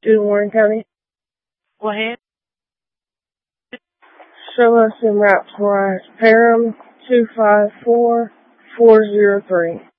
in Warren County. Go ahead. Show us in maps where I Param 254403.